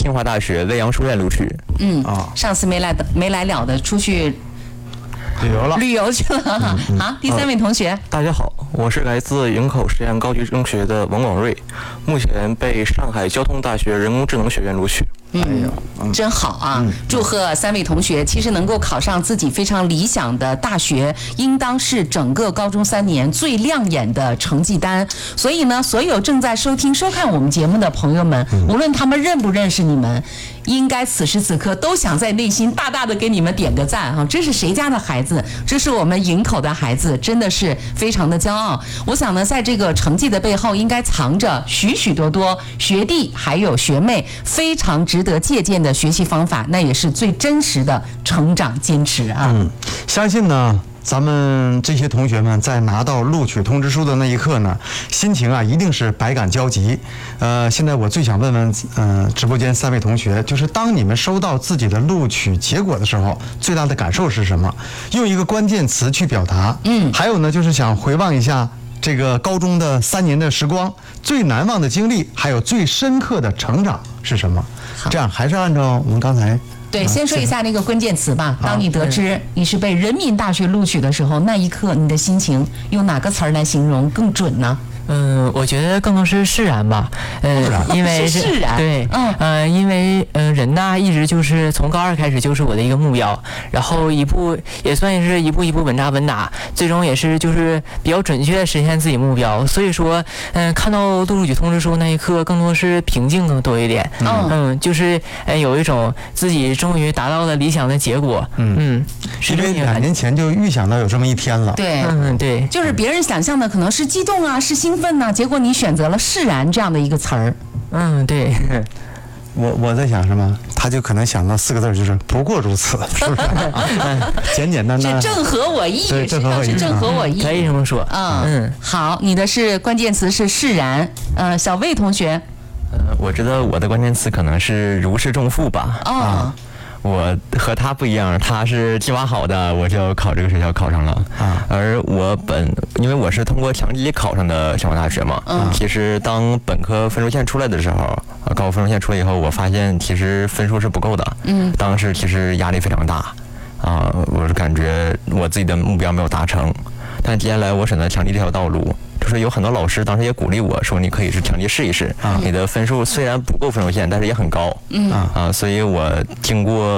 清华大学未央书院录取。 上次没来了的，出去旅游去了。好，第3位同学。 大家好，我是来自营口实验高级中学的王广瑞，目前被上海交通大学人工智能学院录取。 真好啊！祝贺3位同学。其实能够考上自己非常理想的大学，应当是整个高中3年最亮眼的成绩单。所以呢，所有正在收看我们节目的朋友们，无论他们认不认识你们，应该此时此刻都想在内心大大的给你们点个赞啊！这是谁家的孩子？这是我们营口的孩子，真的是非常的骄傲。我想呢，在这个成绩的背后，应该藏着许许多多学弟还有学妹非常值得借鉴的学习方法，那也是最真实的成长坚持啊！ 相信呢，咱们这些同学们在拿到录取通知书的那一刻呢，心情啊一定是百感交集。现在我最想问问直播间3位同学，就是当你们收到自己的录取结果的时候，最大的感受是什么？用一个关键词去表达。还有呢，就是想回望一下这个高中的3年的时光，最难忘的经历，还有最深刻的成长是什么？这样还是按照我们刚才。 对，先说一下那个关键词吧。当你得知你是被人民大学录取的时候，那一刻你的心情用哪个词儿来形容更准呢？ 我觉得更多是释然吧，因为是释然， 对，因为人呐，一直就是从高2开始就是我的一个目标，然后也算是一步一步稳扎稳打，最终也是就是比较准确的实现自己目标。所以说，看到录取通知书那一刻，更多是平静更多一点，就是有一种自己终于达到了理想的结果， 因为2年前就预想到有这么一天了， 对， 对， 就是别人想象的可能是激动啊，是兴奋呐，结果你选择了释然这样的一个词儿。 对。 我在想什么？他就可能想到4个字，就是不过如此，是不是？简简单单， 这正合我意， 对，正合我意， 可以这么说。 好，你的关键词是释然。小魏同学， 我觉得我的关键词可能是如释重负吧。我和他不一样，他是计划好的，我就考这个学校考上了而因为我是通过强基考上的清华大学嘛，其实当本科分数线出来的时候，高考分数线出来以后，我发现其实分数是不够的，当时其实压力非常大我是感觉我自己的目标没有达成，但接下来我选择强基这条道路。就是有很多老师当时也鼓励我说，你可以是强基试一试，你的分数虽然不够分数线，但是也很高，所以我经过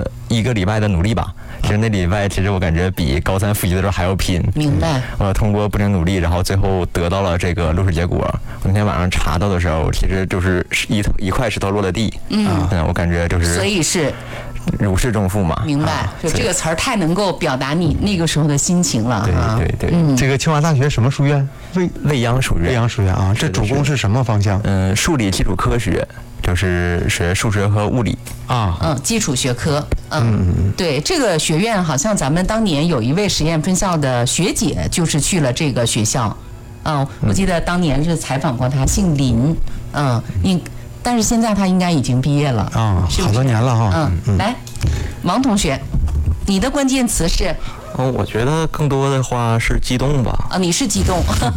1个礼拜的努力吧，其实那礼拜其实我感觉比高3复习的时候还要拼。 明白。 我通过不停努力，然后最后得到了这个录取结果。我那天晚上查到的时候，其实就是一块石头落了地。我感觉就是。 所以是。 如释重负嘛， 明白？就这个词儿太能够表达你那个时候的心情了。 对。 这个清华大学什么书院？ 未央书院。 未央书院啊，这主攻是什么方向？ 数理基础科学，就是学数学和物理基础学科。对，这个学院好像咱们当年有一位实验分校的学姐，就是去了这个学校。我记得当年是采访过她，姓林。但是现在他应该已经毕业了好多年了哈。 来，王同学，你的关键词是？ 我觉得更多的话是激动吧。 你是激动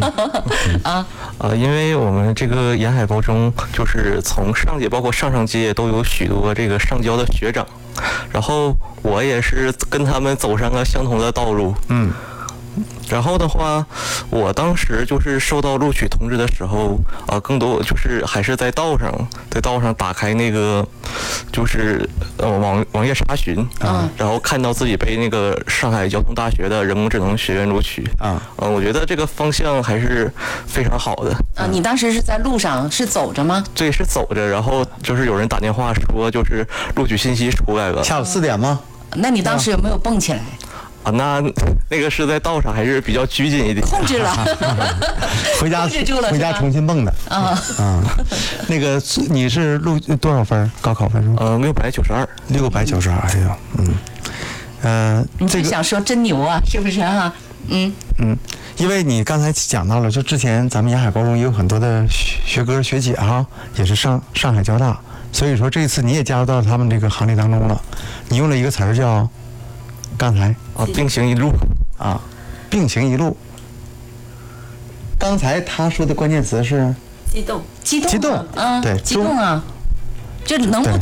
因为我们这个沿海高中就是从上届包括上上届都有许多这个上交的学长，然后我也是跟他们走上了相同的道路。然后的话，我当时就是收到录取通知的时候，更多就是还是在道上打开那个就是网页查询然后看到自己被那个上海交通大学的人工智能学院录取我觉得这个方向还是非常好的。 你当时是在路上是走着吗？ 对，是走着，然后就是有人打电话说就是录取信息出来了。 下午4点吗？ 那你当时有没有蹦起来？ 那个是在道上，还是比较拘谨一点。 控制了， 回家重新蹦的。那个你是录多少分？高考分数 ？692。 692，哎呦， 你是想说真牛啊，是不是啊？ 因为你刚才讲到了，就之前咱们沿海高中也有很多的学哥学姐也是上海交大，所以说这次你也加入到他们这个行列当中了。你用了一个词儿叫。刚才并行一路并行一路。刚才他说的关键词是激动， 对， 激动啊，这能不